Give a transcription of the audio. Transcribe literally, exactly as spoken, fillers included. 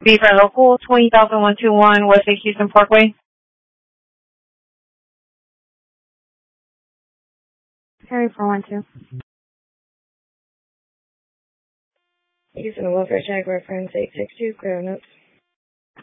Beaver Local, twenty thousand one two one West eight Houston Parkway. Harry four one two. Houston Welfare Check reference eight six two, clear notes.